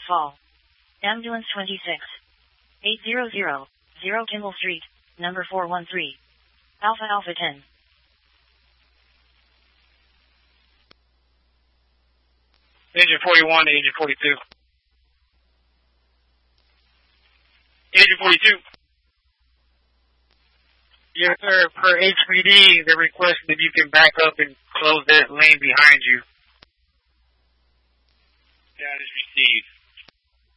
Fall. Ambulance 26. 800, 0 Kimball Street, number 413. Alpha Alpha 10. Agent 41 to Agent 42. Agent 42. Yes, sir. Per HPD, they're requesting if you can back up and close that lane behind you. That is received.